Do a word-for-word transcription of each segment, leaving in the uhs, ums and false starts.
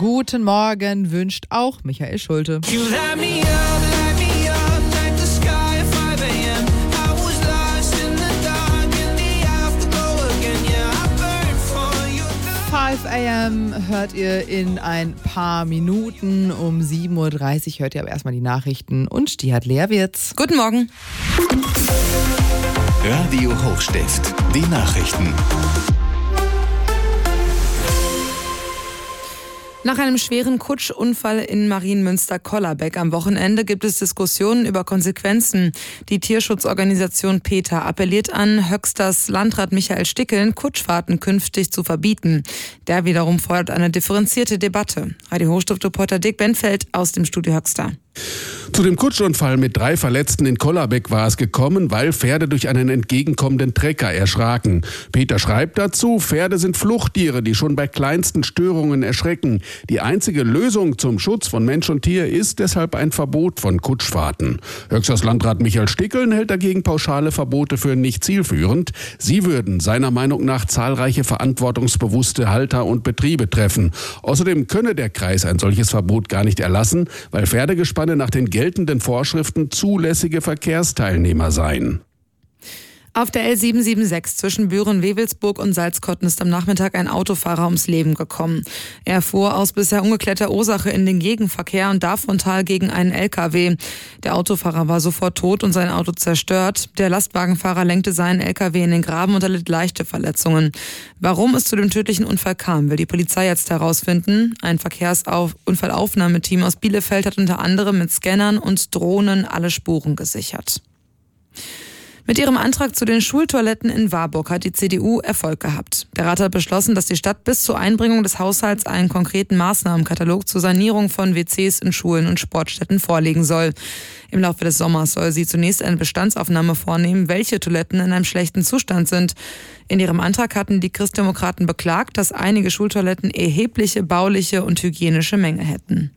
Guten Morgen wünscht auch Michael Schulte. fünf a m hört ihr in ein paar Minuten. Um sieben Uhr dreißig hört ihr aber erstmal die Nachrichten und die hat Lea Wirz. Guten Morgen. Radio Hochstift, die Nachrichten. Nach einem schweren Kutschunfall in Marienmünster-Kollerbeck am Wochenende gibt es Diskussionen über Konsequenzen. Die Tierschutzorganisation PETA appelliert an Höxters Landrat Michael Stickeln, Kutschfahrten künftig zu verbieten. Der wiederum fordert eine differenzierte Debatte. Radio Hochstift-Reporter Dick Benfeld aus dem Studio Höxter. Zu dem Kutschunfall mit drei Verletzten in Kollerbeck war es gekommen, weil Pferde durch einen entgegenkommenden Trecker erschraken. Peter schreibt dazu, Pferde sind Fluchttiere, die schon bei kleinsten Störungen erschrecken. Die einzige Lösung zum Schutz von Mensch und Tier ist deshalb ein Verbot von Kutschfahrten. Höchsters Landrat Michael Stickeln hält dagegen pauschale Verbote für nicht zielführend. Sie würden seiner Meinung nach zahlreiche verantwortungsbewusste Halter und Betriebe treffen. Außerdem könne der Kreis ein solches Verbot gar nicht erlassen, weil Pferdegespanne nach den geltenden Vorschriften zulässige Verkehrsteilnehmer seien. Auf der L sieben sieben sechs zwischen Büren-Wewelsburg und Salzkotten ist am Nachmittag ein Autofahrer ums Leben gekommen. Er fuhr aus bisher ungeklärter Ursache in den Gegenverkehr und da frontal gegen einen L K W. Der Autofahrer war sofort tot und sein Auto zerstört. Der Lastwagenfahrer lenkte seinen L K W in den Graben und erlitt leichte Verletzungen. Warum es zu dem tödlichen Unfall kam, will die Polizei jetzt herausfinden. Ein Verkehrsunfallaufnahmeteam aus Bielefeld hat unter anderem mit Scannern und Drohnen alle Spuren gesichert. Mit ihrem Antrag zu den Schultoiletten in Warburg hat die C D U Erfolg gehabt. Der Rat hat beschlossen, dass die Stadt bis zur Einbringung des Haushalts einen konkreten Maßnahmenkatalog zur Sanierung von W Cs in Schulen und Sportstätten vorlegen soll. Im Laufe des Sommers soll sie zunächst eine Bestandsaufnahme vornehmen, welche Toiletten in einem schlechten Zustand sind. In ihrem Antrag hatten die Christdemokraten beklagt, dass einige Schultoiletten erhebliche bauliche und hygienische Mängel hätten.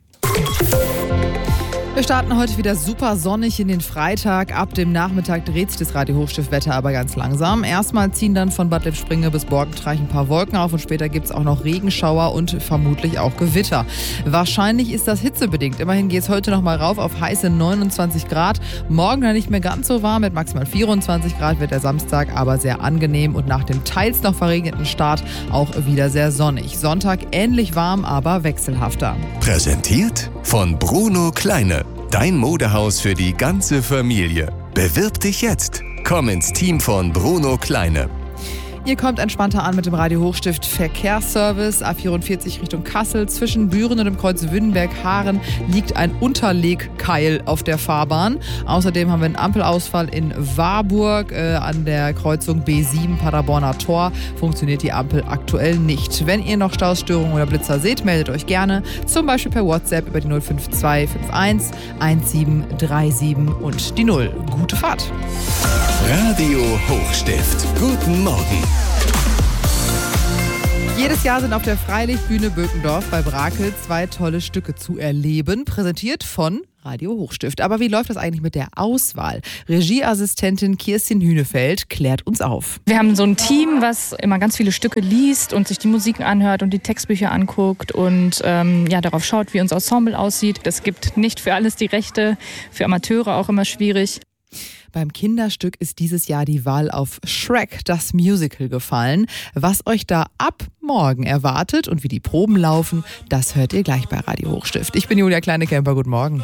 Wir starten heute wieder super sonnig in den Freitag. Ab dem Nachmittag dreht sich das Radio Hochstift-Wetter aber ganz langsam. Erstmal ziehen dann von Bad Lippspringe bis Borgentreich ein paar Wolken auf und später gibt es auch noch Regenschauer und vermutlich auch Gewitter. Wahrscheinlich ist das hitzebedingt. Immerhin geht es heute noch mal rauf auf heiße neunundzwanzig Grad. Morgen dann nicht mehr ganz so warm, mit maximal vierundzwanzig Grad wird der Samstag aber sehr angenehm und nach dem teils noch verregneten Start auch wieder sehr sonnig. Sonntag ähnlich warm, aber wechselhafter. Präsentiert von Bruno Kleine. Dein Modehaus für die ganze Familie. Bewirb dich jetzt. Komm ins Team von Bruno Kleine. Ihr kommt entspannter an mit dem Radio Hochstift Verkehrsservice. A vierundvierzig Richtung Kassel. Zwischen Büren und dem Kreuz Wünnenberg-Haaren liegt ein Unterlegkeil auf der Fahrbahn. Außerdem haben wir einen Ampelausfall in Warburg. Äh, an der Kreuzung B sieben Paderborner Tor funktioniert die Ampel aktuell nicht. Wenn ihr noch Stausstörungen oder Blitzer seht, meldet euch gerne. Zum Beispiel per WhatsApp über die null fünf zwei fünf eins eins sieben drei sieben und die null. Gute Fahrt. Radio Hochstift. Guten Morgen. Jedes Jahr sind auf der Freilichtbühne Bökendorf bei Brakel zwei tolle Stücke zu erleben, präsentiert von Radio Hochstift. Aber wie läuft das eigentlich mit der Auswahl? Regieassistentin Kirstin Hünefeld klärt uns auf. Wir haben so ein Team, was immer ganz viele Stücke liest und sich die Musiken anhört und die Textbücher anguckt und ähm, ja, darauf schaut, wie unser Ensemble aussieht. Es gibt nicht für alles die Rechte, für Amateure auch immer schwierig. Beim Kinderstück ist dieses Jahr die Wahl auf Shrek, das Musical, gefallen. Was euch da ab morgen erwartet und wie die Proben laufen, das hört ihr gleich bei Radio Hochstift. Ich bin Julia Kleinekemper, guten Morgen.